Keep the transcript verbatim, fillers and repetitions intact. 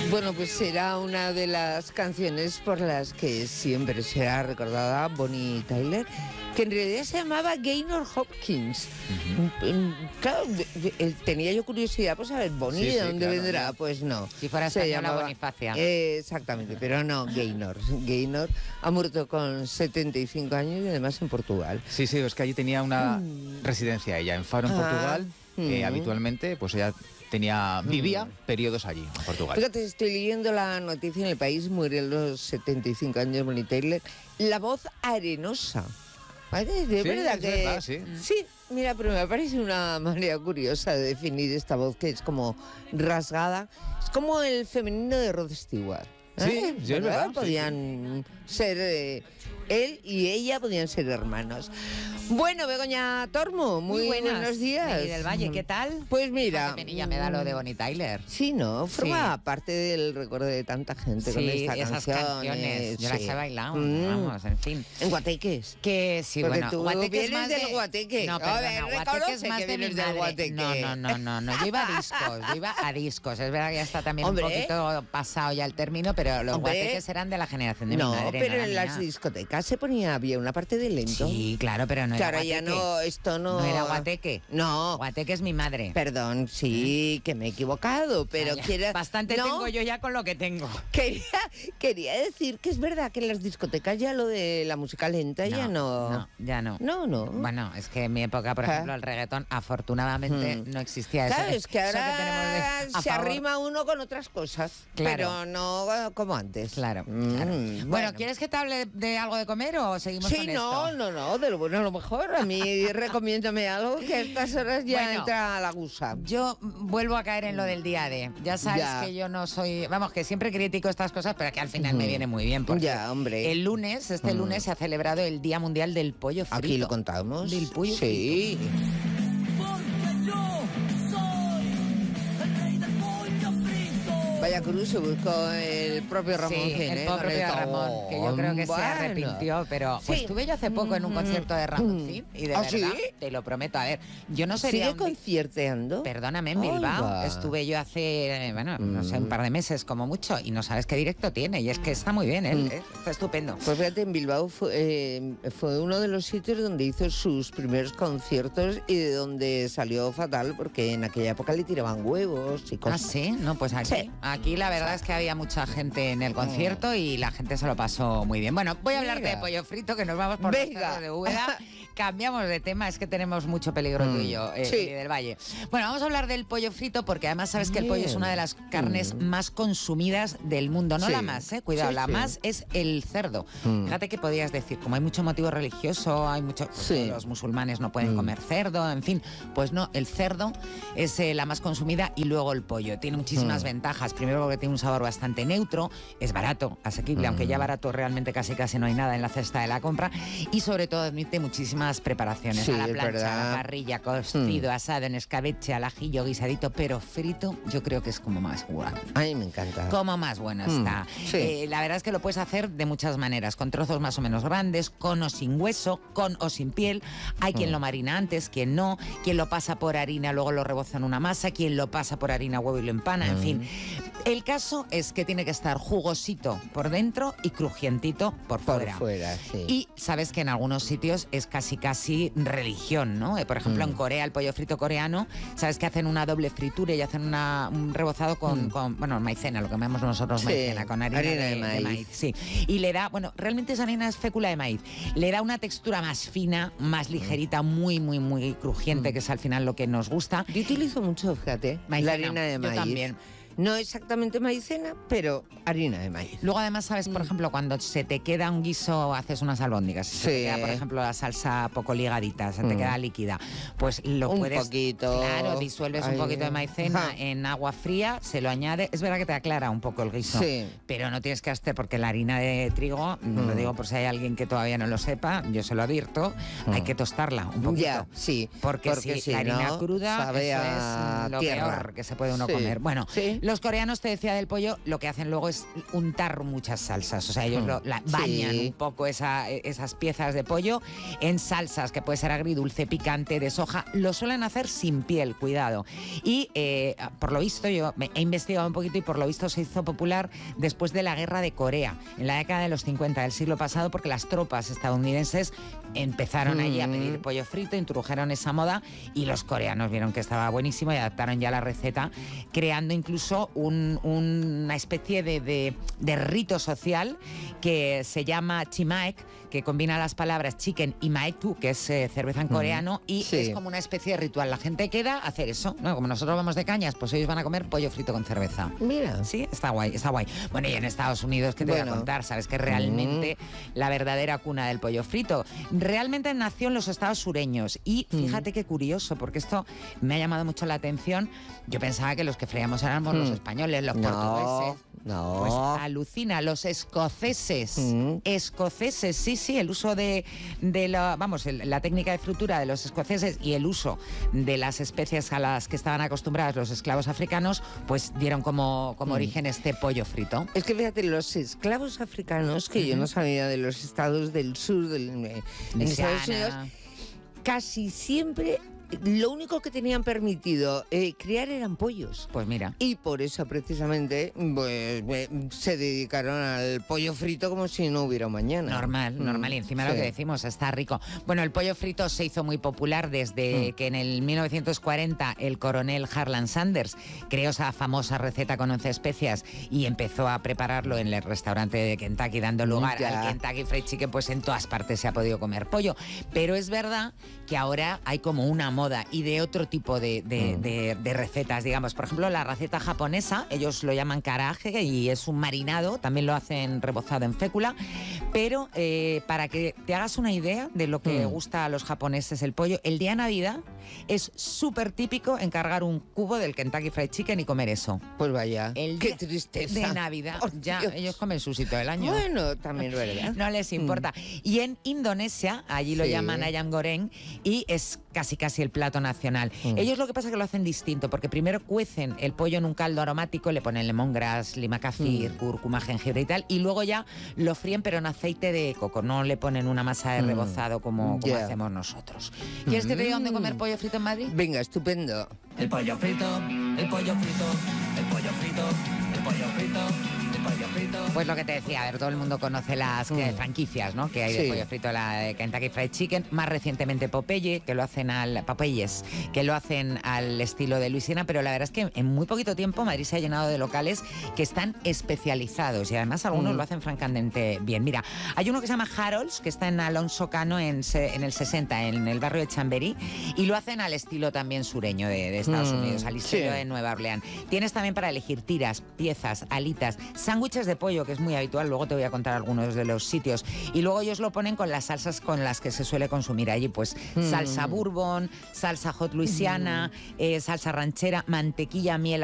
Bueno, pues será una de las canciones por las que siempre será recordada Bonnie Tyler, que en realidad se llamaba Gaynor Hopkins. Uh-huh. Claro, tenía yo curiosidad, pues a ver, Bonnie, sí, ¿de dónde sí, claro, vendrá? ¿No? Pues no. Si fuera española, Bonifacia. Eh, exactamente, pero no, Gaynor. Gaynor ha muerto con setenta y cinco años y además en Portugal. Sí, sí, es que allí tenía una mm. residencia ella, en Faro, en ah. Portugal. Eh, mm. Habitualmente, pues ella tenía, vivía mm. periodos allí, en Portugal. Fíjate, estoy leyendo la noticia en El País, muere a los setenta y cinco años Bonnie Tyler. La voz arenosa. ¿Vale? De sí, verdad es que... verdad, sí. Sí, mira, pero me parece una manera curiosa de definir esta voz, que es como rasgada. Es como el femenino de Rod Stewart. ¿Eh? Sí, sí, es verdad. Podían sí. ser... Eh, él y ella podían ser hermanos. Bueno, Begoña Tormo, muy, muy buenos días. Meli del Valle, ¿qué tal? Pues mira... Ah, qué penilla me da lo de Bonnie Tyler. Sí, ¿no? Forma sí. parte del recuerdo de tanta gente sí, con esta esas canción. canciones. Yo sí. las he bailado, mm. vamos, en fin. ¿En Guateques? Que sí, porque bueno. tú Guateque vienes es más del de... Guateque. No, perdona, a ver, Guateque es más que de mi del madre. Guateque. No, no, no, no, no. Yo iba a discos, yo iba a discos. Es verdad que ya está también Hombre, un poquito pasado ya el término, pero los hombre, guateques eran de la generación de no, mi madre. pero no en la las mía. discotecas se ponía, había una parte de lento. Sí, claro, pero no claro, era guateque. ya no, esto no... No era guateque. No. Guateque es mi madre. Perdón, sí, ¿Eh? que me he equivocado, pero Vaya, quiero... Bastante ¿no? tengo yo ya con lo que tengo. Quería, quería decir que es verdad que en las discotecas ya lo de la música lenta no, ya no... No, ya no. No, no. Bueno, es que en mi época, por ejemplo, el reggaetón, afortunadamente, hmm. no existía eso. Claro, que, es que ahora que de, se favor. arrima uno con otras cosas, claro. pero no como antes. Claro, mm, claro. Bueno, bueno, ¿quieres que te hable de algo de comer o seguimos sí, con no, esto? Sí, no, no, no, de lo bueno a lo mejor. A mí recomiéndame algo que a estas horas ya bueno, entra a la gusa. Yo vuelvo a caer en lo del día de. Ya sabes ya. que yo no soy... Vamos, que siempre critico estas cosas, pero que al final mm. me viene muy bien. Porque ya, hombre. El lunes, este mm. lunes, se ha celebrado el Día Mundial del Pollo Frito. Aquí lo contamos. Del pollo sí. frito. Vaya cruz se buscó el propio Ramón. Sí, Gene, el propio el Ramón, que yo creo que bueno. se arrepintió, pero sí. pues estuve yo hace poco en un concierto de Ramoncín y de ¿Ah, verdad, sí? te lo prometo, a ver, yo no sería ¿Sigue un... concierteando? Perdóname, en Bilbao, Oiga. estuve yo hace, bueno, mm. no sé, un par de meses como mucho, y no sabes qué directo tiene, y es que está muy bien, él, mm. ¿eh? Está estupendo. Pues fíjate, en Bilbao fue, eh, fue uno de los sitios donde hizo sus primeros conciertos y de donde salió fatal, porque en aquella época le tiraban huevos y cosas. ¿Ah, sí? No, pues aquí, sí. aquí la verdad es que había mucha gente en el concierto y la gente se lo pasó muy bien. Bueno, voy a hablarte Venga. de pollo frito, que nos vamos por los cerros de Úbeda. Cambiamos de tema, es que tenemos mucho peligro mm. tú y yo, eh, sí. del Valle. Bueno, vamos a hablar del pollo frito porque además sabes que el pollo es una de las carnes mm. más consumidas del mundo. No sí. la más, eh, cuidado, sí, la sí. más es el cerdo. Mm. Fíjate que podías decir, como hay mucho motivo religioso, hay mucho, pues, sí. los musulmanes no pueden mm. comer cerdo, en fin, pues no, el cerdo es eh, la más consumida y luego el pollo. Tiene muchísimas mm. ventajas, primero porque tiene un sabor bastante neutro, es barato, asequible, mm. aunque ya barato realmente casi casi no hay nada en la cesta de la compra, y sobre todo admite muchísimas preparaciones, sí, a la plancha, a la parrilla, cocido, mm. asado, en escabeche, al ajillo, guisadito, pero frito yo creo que es como más bueno. A mí me encanta. Como más bueno mm. está. Sí. Eh, la verdad es que lo puedes hacer de muchas maneras, con trozos más o menos grandes, con o sin hueso, con o sin piel. Hay mm. quien lo marina antes, quien no, quien lo pasa por harina, luego lo reboza en una masa, quien lo pasa por harina, huevo y lo empana, mm. en fin. El caso es que tiene que estar jugosito por dentro y crujientito por fuera. Por fuera, sí. Y sabes que en algunos sitios es casi casi religión, ¿no? Por ejemplo, mm. en Corea, el pollo frito coreano, sabes que hacen una doble fritura y hacen una, un rebozado con, mm. con, bueno, maicena, lo que llamamos nosotros sí. maicena, con harina, harina de, de, maíz. de maíz. Sí. Y le da, bueno, realmente esa harina es fécula de maíz. Le da una textura más fina, más ligerita, muy, muy, muy crujiente, mm. que es al final lo que nos gusta. Yo utilizo mucho, fíjate, maicena, la harina de maíz. Yo también. No exactamente maicena, pero harina de maíz. Luego además, sabes, por ejemplo, cuando se te queda un guiso, haces unas albóndigas, sí. se te queda, por ejemplo, la salsa poco ligadita, se te mm. queda líquida, pues lo un puedes... Un poquito... Claro, disuelves Ay, un poquito de maicena ja. en agua fría, se lo añade, es verdad que te aclara un poco el guiso, sí. pero no tienes que hacer, porque la harina de trigo, mm. lo digo por si hay alguien que todavía no lo sepa, yo se lo advierto, mm. hay que tostarla un poquito. Ya, sí. Porque, porque si, si la harina no, cruda, sabe eso a es lo tierra. peor que se puede uno sí. comer. Bueno, sí. Los coreanos, te decía del pollo, lo que hacen luego es untar muchas salsas. O sea, ellos lo, la, bañan sí. un poco esa, esas piezas de pollo en salsas, que puede ser agridulce, picante, de soja. Lo suelen hacer sin piel, cuidado. Y eh, por lo visto, yo me he investigado un poquito y por lo visto se hizo popular después de la guerra de Corea, en la década de los cincuenta del siglo pasado, porque las tropas estadounidenses empezaron mm. allí a pedir pollo frito, introdujeron esa moda y los coreanos vieron que estaba buenísimo y adaptaron ya la receta, creando incluso un, una especie de, de, de rito social que se llama chimaek, que combina las palabras chicken y maetu, que es eh, cerveza en coreano, y sí. es como una especie de ritual. La gente queda a hacer eso, ¿no? Como nosotros vamos de cañas, pues ellos van a comer pollo frito con cerveza. Mira. Sí, está guay, está guay. Bueno, y en Estados Unidos, ¿qué te bueno. voy a contar? Sabes que realmente mm. la verdadera cuna del pollo frito realmente nació en los estados sureños. Y fíjate mm. qué curioso, porque esto me ha llamado mucho la atención. Yo pensaba que los que freíamos éramos mm. los españoles, los no. portugueses. No. Pues alucina, los escoceses. Mm. Escoceses, sí, sí, el uso de, de la, vamos, el, la técnica de fritura de los escoceses y el uso de las especias a las que estaban acostumbrados los esclavos africanos, pues dieron como, como mm. origen este pollo frito. Es que fíjate, los esclavos africanos, que uh-huh. yo no sabía de los estados del sur, del, en Estados Unidos, casi siempre... Lo único que tenían permitido eh, criar eran pollos. Pues mira. Y por eso precisamente pues, eh, se dedicaron al pollo frito como si no hubiera mañana. Normal, mm. normal. Y encima sí. lo que decimos, está rico. Bueno, el pollo frito se hizo muy popular desde mm. que en el mil novecientos cuarenta el coronel Harlan Sanders creó esa famosa receta con once especias y empezó a prepararlo en el restaurante de Kentucky, dando lugar ya. al Kentucky Fried Chicken. Pues en todas partes se ha podido comer pollo. Pero es verdad que ahora hay como una moda y de otro tipo de, de, mm. de, de recetas, digamos. Por ejemplo, la receta japonesa, ellos lo llaman karaage y es un marinado, también lo hacen rebozado en fécula, pero eh, para que te hagas una idea de lo que mm. gusta a los japoneses el pollo, el día de Navidad es súper típico encargar un cubo del Kentucky Fried Chicken y comer eso. Pues vaya, el qué tristeza. De Navidad, oh, ya Dios. Ellos comen sushi todo el año. Bueno, también verdad. No les importa. Mm. Y en Indonesia, allí lo sí. llaman ayam goreng y es casi casi el plato nacional. Mm. Ellos lo que pasa es que lo hacen distinto, porque primero cuecen el pollo en un caldo aromático, le ponen lemongrass, lima kafir, mm. cúrcuma, jengibre y tal, y luego ya lo fríen pero en aceite de coco, no le ponen una masa de rebozado como, como yeah. hacemos nosotros. ¿Quieres que te diga dónde comer pollo frito en Madrid? Venga, estupendo. El pollo frito, el pollo frito, el pollo frito, el pollo frito. Pues lo que te decía, a ver, todo el mundo conoce las mm. franquicias, ¿no? Que hay de sí. pollo frito, la de Kentucky Fried Chicken, más recientemente Popeye, que lo hacen al Popeyes, que lo hacen al estilo de Luisiana, pero la verdad es que en muy poquito tiempo Madrid se ha llenado de locales que están especializados y además algunos mm. lo hacen francamente bien. Mira, hay uno que se llama Harold's, que está en Alonso Cano en, en el sesenta, en el barrio de Chamberí, y lo hacen al estilo también sureño de, de Estados mm. Unidos, al estilo sí. de Nueva Orleans. Tienes también para elegir tiras, piezas, alitas, sándwiches de pollo, que es muy habitual, luego te voy a contar algunos de los sitios, y luego ellos lo ponen con las salsas con las que se suele consumir allí, pues mm. salsa bourbon, salsa hot louisiana, mm. eh, salsa ranchera, mantequilla, miel,